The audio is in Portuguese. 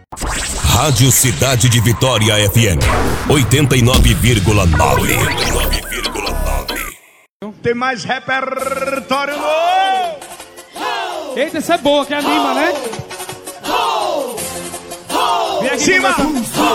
Rádio Cidade de Vitória FM 89,9. Tem mais repertório novo. Eita, essa é boa, que anima, né? Vem aqui, Cima!